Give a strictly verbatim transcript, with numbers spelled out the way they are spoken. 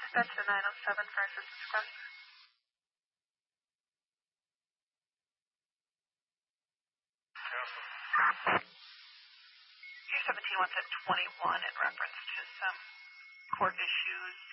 Dispatch to nine oh seven for assistance request. U seventeen wants a twenty-one in reference to some court issues